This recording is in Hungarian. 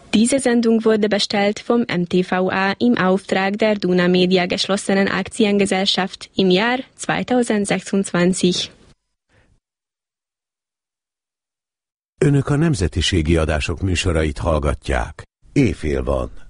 Diese Sendung wurde bestellt vom MTVA im Auftrag der Duna Media geschlossenen Aktiengesellschaft im Jahr 2026. Önök a nemzetiségi adások műsorait hallgatják. Éjfél van.